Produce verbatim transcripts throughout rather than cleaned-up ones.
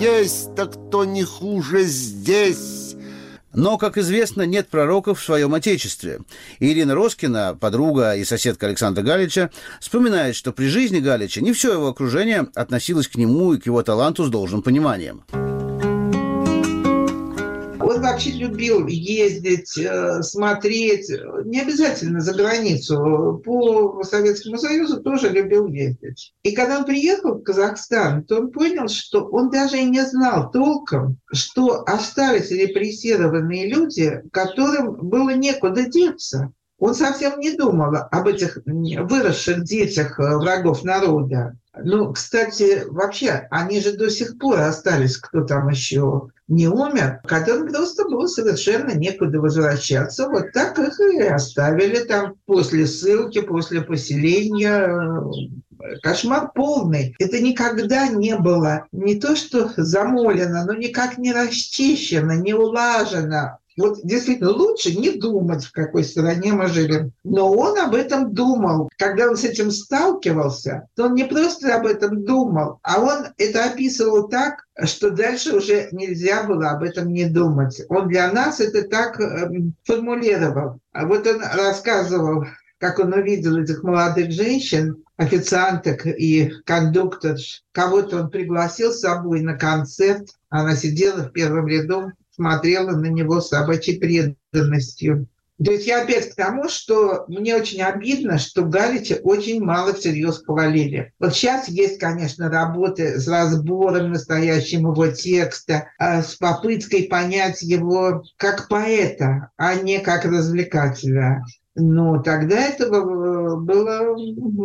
есть, так то не хуже здесь. Но, как известно, нет пророков в своем отечестве. И Ирина Роскина, подруга и соседка Александра Галича, вспоминает, что при жизни Галича не все его окружение относилось к нему и к его таланту с должным пониманием. Он вообще любил ездить, смотреть, не обязательно за границу. По Советскому Союзу тоже любил ездить. И когда он приехал в Казахстан, то он понял, что он даже и не знал толком, что остались репрессированные люди, которым было некуда деться. Он совсем не думал об этих выросших детях врагов народа. Ну, кстати, вообще, они же до сих пор остались, кто там еще не умер, которым просто было совершенно некуда возвращаться. Вот так их и оставили там после ссылки, после поселения. Кошмар полный. Это никогда не было не то что замолено, но никак не расчищено, не улажено. Вот действительно лучше не думать, в какой стране мы живем. Но он об этом думал. Когда он с этим сталкивался, то он не просто об этом думал, а он это описывал так, что дальше уже нельзя было об этом не думать. Он для нас это так э, формулировал. А вот он рассказывал, как он увидел этих молодых женщин, официанток и кондукторш. Кого-то он пригласил с собой на концерт. Она сидела в первом ряду, смотрела на него с собачьей преданностью. То есть я опять к тому, что мне очень обидно, что Галича очень мало всерьез хвалили. Вот сейчас есть, конечно, работы с разбором настоящим его текста, с попыткой понять его как поэта, а не как развлекателя. Но тогда этого было...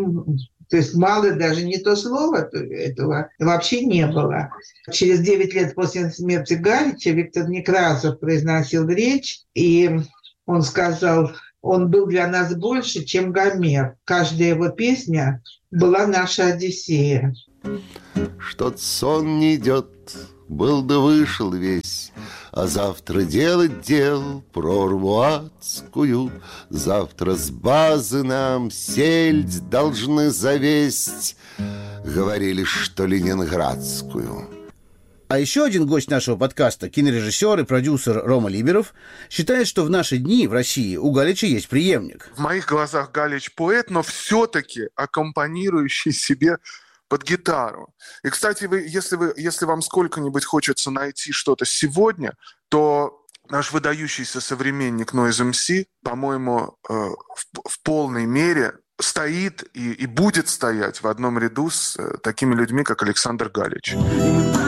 То есть мало, даже не то слово, этого вообще не было. Через девять лет после смерти Галича Виктор Некрасов произносил речь, и он сказал, он был для нас больше, чем Гомер. Каждая его песня была наша Одиссея. Что-то сон не идет, был да вышел весь, а завтра делать дел прорву адскую. Завтра с базы нам сельдь должны завесть, говорили, что ленинградскую. А еще один гость нашего подкаста, кинорежиссер и продюсер Рома Либеров, считает, что в наши дни в России у Галича есть преемник. В моих глазах Галич поэт, но все-таки аккомпанирующий себе под гитару. И, кстати, вы, если, вы, если вам сколько-нибудь хочется найти что-то сегодня, то наш выдающийся современник Noise эм си, по-моему, э, в, в полной мере стоит и, и будет стоять в одном ряду с э, такими людьми, как Александр Галич.